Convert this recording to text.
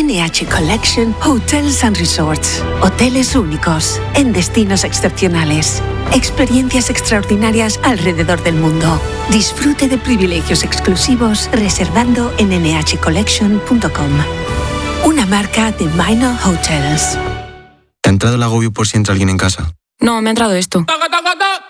NH Collection Hotels and Resorts. Hoteles únicos, en destinos excepcionales. Experiencias extraordinarias alrededor del mundo. Disfrute de privilegios exclusivos reservando en nhcollection.com. Una marca de Minor Hotels. ¿Te ha entrado el agobio por si entra alguien en casa? No, me ha entrado esto.